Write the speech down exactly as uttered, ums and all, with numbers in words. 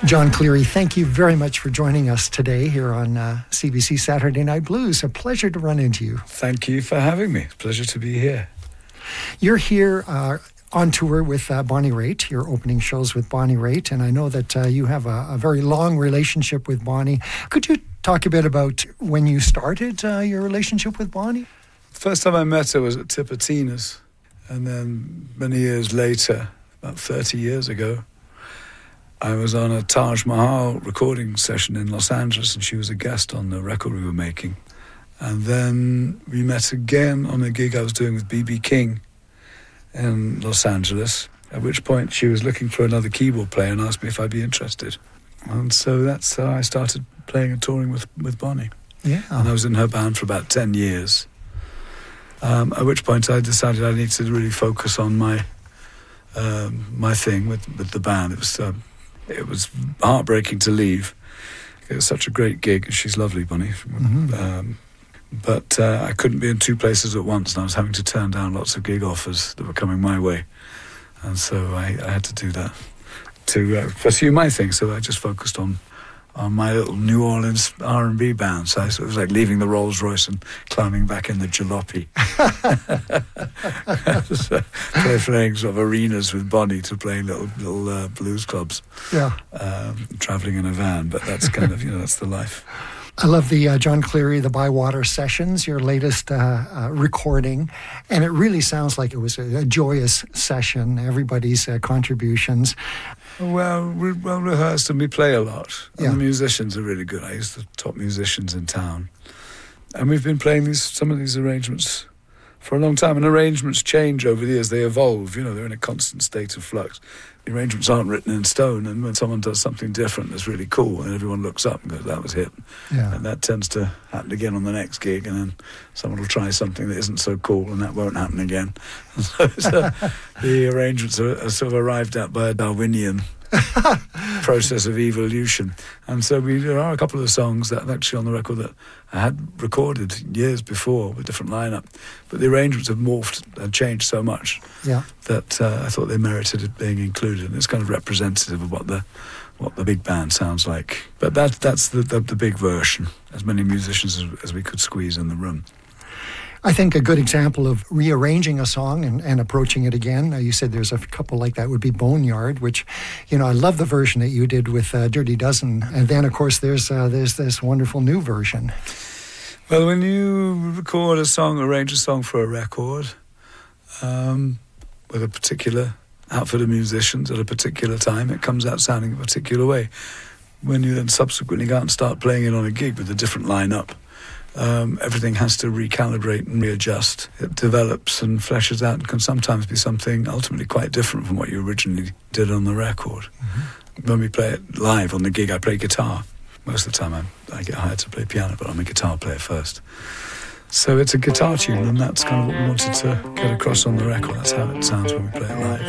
John Cleary, thank you very much for joining us today here on uh, C B C Saturday Night Blues. A pleasure to run into you. Thank you for having me. Pleasure to be here. You're here uh, on tour with uh, Bonnie Raitt. You're opening shows with Bonnie Raitt, and I know that uh, you have a, a very long relationship with Bonnie. Could you talk a bit about when you started uh, your relationship with Bonnie? The first time I met her was at Tipitina's, and then many years later, about thirty years ago, I was on a Taj Mahal recording session in Los Angeles, and she was a guest on the record we were making. And then we met again on a gig I was doing with B B King in Los Angeles, at which point she was looking for another keyboard player and asked me if I'd be interested. And so that's how I started playing and touring with, with Bonnie. Yeah. And I was in her band for about ten years. Um, at which point I decided I need to really focus on my um, my thing with, with the band. It was... Um, It was heartbreaking to leave. It was such a great gig, and she's lovely, Bonnie. Mm-hmm. Um, but uh, I couldn't be in two places at once, and I was having to turn down lots of gig offers that were coming my way. And so I, I had to do that to uh, pursue my thing. So I just focused on on my little New Orleans R and B band. So it was like leaving the Rolls Royce and climbing back in the jalopy. So play, playing sort of arenas with Bonnie to playing little little uh, blues clubs. Yeah, um, traveling in a van. But that's kind of you know that's the life. I love the uh, John Cleary, the Bywater Sessions, your latest uh, uh, recording, and it really sounds like it was a, a joyous session. Everybody's uh, contributions. Well, we're well rehearsed and we play a lot. And yeah. The musicians are really good. I use the top musicians in town. And we've been playing these some of these arrangements for a long time. And arrangements change over the years. They evolve. You know, they're in a constant state of flux. The arrangements aren't written in stone. And when someone does something different that's really cool, and everyone looks up and goes, that was hit. Yeah. And that tends to happen again on the next gig. And then someone will try something that isn't so cool, and that won't happen again. So, so the arrangements are, are sort of arrived at by a Darwinian process of evolution. And so we there are a couple of songs that actually on the record that I had recorded years before with different lineup, but the arrangements have morphed and changed so much yeah. that uh, I thought they merited it being included. And it's kind of representative of what the what the big band sounds like. But that that's the the, the big version, as many musicians as, as we could squeeze in the room. I think a good example of rearranging a song and, and approaching it again, uh, you said there's a couple like that, would be Boneyard, which, you know, I love the version that you did with uh, Dirty Dozen. And then, of course, there's uh, there's this wonderful new version. Well, when you record a song, arrange a song for a record, um, with a particular outfit of musicians at a particular time, it comes out sounding a particular way. When you then subsequently go out and start playing it on a gig with a different lineup, Um, everything has to recalibrate and readjust. It develops and fleshes out and can sometimes be something ultimately quite different from what you originally did on the record. Mm-hmm. When we play it live on the gig, I play guitar. Most of the time I, I get hired to play piano, but I'm a guitar player first. So it's a guitar tune, and that's kind of what we wanted to get across on the record. That's how it sounds when we play it live.